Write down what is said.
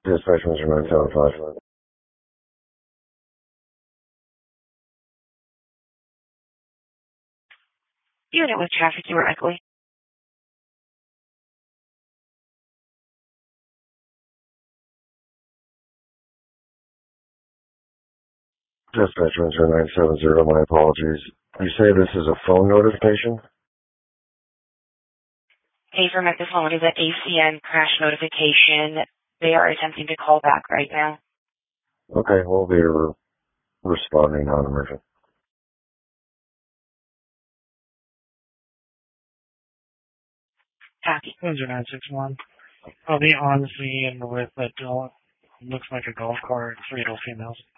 Dispatch Mr. 975. Unit with traffic, you were echoing. Dispatch Mr. 970, my apologies. You say this is a phone notification? Affirmative phone is an ACN crash notification. They are attempting to call back right now. Okay, we'll be responding non-emergent. Copy. 961. I'll be on scene with a looks like a golf cart, 3 adult females.